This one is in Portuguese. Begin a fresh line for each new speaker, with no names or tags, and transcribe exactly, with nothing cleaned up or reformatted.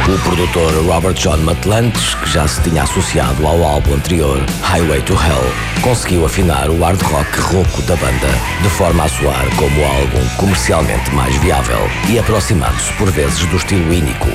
O produtor Robert John Matlantes, que já se tinha associado ao álbum anterior, Highway to Hell, conseguiu afinar o hard rock rouco da banda, de forma a soar como o álbum comercialmente mais viável e aproximando-se por vezes do estilo ínico